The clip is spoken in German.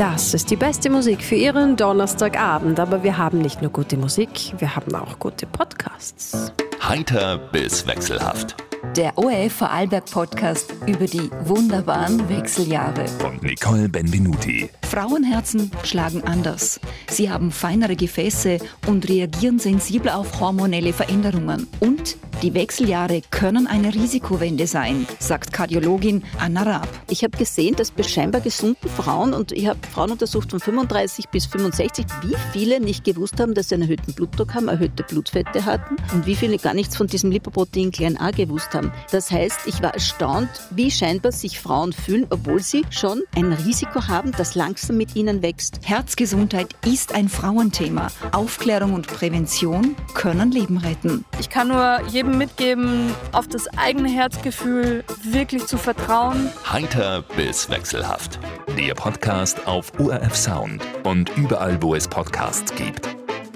Das ist die beste Musik für Ihren Donnerstagabend. Aber wir haben nicht nur gute Musik, wir haben auch gute Podcasts. Heiter bis wechselhaft. Der ORF Vorarlberg Podcast über die wunderbaren Wechseljahre. Und Nicole Benvenuti. Frauenherzen schlagen anders. Sie haben feinere Gefäße und reagieren sensibler auf hormonelle Veränderungen. Und die Wechseljahre können eine Risikowende sein, sagt Kardiologin Anna Raab. Ich habe gesehen, dass bei scheinbar gesunden Frauen, und ich habe Frauen untersucht von 35 bis 65, wie viele nicht gewusst haben, dass sie einen erhöhten Blutdruck haben, erhöhte Blutfette hatten und wie viele gar nichts von diesem Lipoprotein klein a gewusst haben. Das heißt, ich war erstaunt, wie scheinbar sich Frauen fühlen, obwohl sie schon ein Risiko haben, das langsam mit ihnen wächst. Herzgesundheit ist ein Frauenthema. Aufklärung und Prävention können Leben retten. Ich kann nur jedem mitgeben, auf das eigene Herzgefühl wirklich zu vertrauen. Heiter bis wechselhaft. Der Podcast auf ORF Sound und überall, wo es Podcasts gibt.